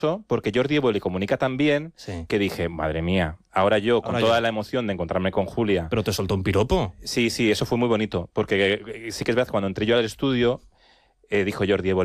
porque Jordi Évole comunica tan bien Sí. que dije, madre mía, ahora yo, con Ahora toda yo. la emoción de encontrarme con Julia... Pero te soltó un piropo. Sí, eso fue muy bonito, porque sí que es verdad, cuando entré yo al estudio, dijo Jordi Évole,